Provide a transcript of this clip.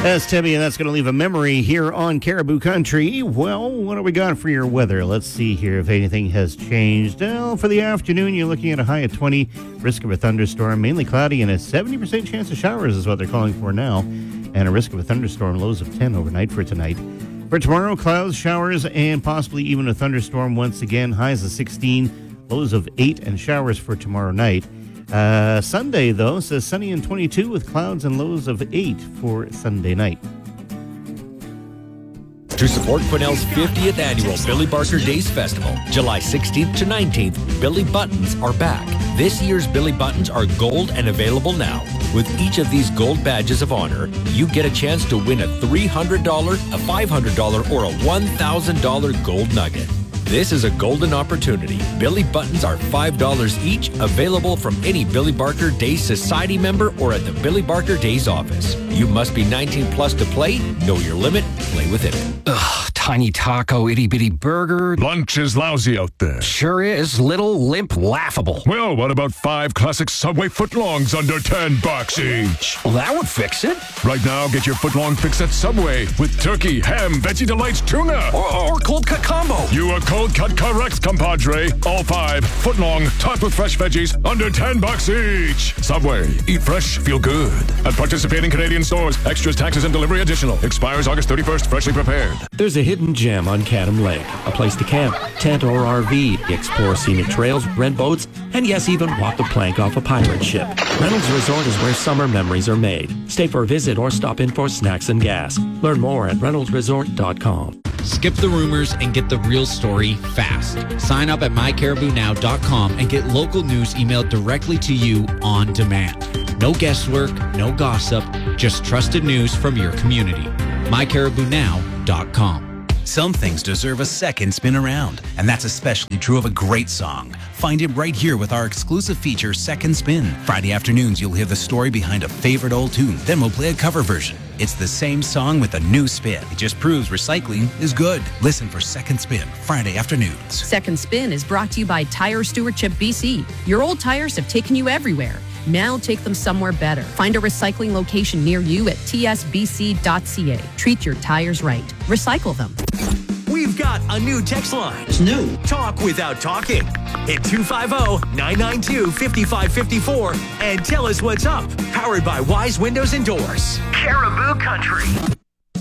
That's Timmy, and that's going to leave a memory here on Caribou Country. Well, what do we got for your weather? Let's see here if anything has changed. Well, for the afternoon, you're looking at a high of 20, risk of a thunderstorm, mainly cloudy, and a 70% chance of showers is what they're calling for now, and a risk of a thunderstorm, lows of 10 overnight for tonight. For tomorrow, clouds, showers, and possibly even a thunderstorm once again, highs of 16, lows of 8, and showers for tomorrow night. Sunday, though, says sunny and 22 with clouds and lows of 8 for Sunday night. To support Quesnel's 50th annual Billy Barker Days Festival, July 16th to 19th, Billy Buttons are back. This year's Billy Buttons are gold and available now. With each of these gold badges of honor, you get a chance to win a $300, a $500, or a $1,000 gold nugget. This is a golden opportunity. Billy Buttons are $5 each, available from any Billy Barker Days Society member or at the Billy Barker Days office. You must be 19 plus to play. Know your limit. Play within it. Ugh, tiny taco, itty-bitty burger. Lunch is lousy out there. Sure is. Little, limp, laughable. Well, what about 5 classic Subway footlongs under $10 each? Well, that would fix it. Right now, get your footlong fix at Subway with turkey, ham, Veggie Delights, tuna. Or cold cut combo. You are cold cut correct, compadre. All 5 footlong, topped with fresh veggies, under $10 each. Subway. Eat fresh, feel good. At participating Canadian stores. Extras, taxes, and delivery additional. Expires August 31st. Freshly prepared. There's a hidden gem on Cadam Lake. A place to camp, tent, or RV. Explore scenic trails, rent boats, and yes, even walk the plank off a pirate ship. Reynolds Resort is where summer memories are made. Stay for a visit or stop in for snacks and gas. Learn more at reynoldsresort.com. Skip the rumors and get the real story fast. Sign up at mycaribounow.com and get local news emailed directly to you on demand. No guesswork, no gossip, just trusted news from your community. mycaribounow.com. Some things deserve a second spin around, and that's especially true of a great song. Find it right here with our exclusive feature, Second Spin. Friday afternoons, you'll hear the story behind a favorite old tune. Then we'll play a cover version. It's the same song with a new spin. It just proves recycling is good. Listen for Second Spin, Friday afternoons. Second Spin is brought to you by Tire Stewardship BC. Your old tires have taken you everywhere. Now take them somewhere better. Find a recycling location near you at tsbc.ca. Treat your tires right. Recycle them. We've got a new text line. It's new. Talk without talking. Hit 250-992-5554 and tell us what's up. Powered by Wise Windows and Doors. Caribou Country.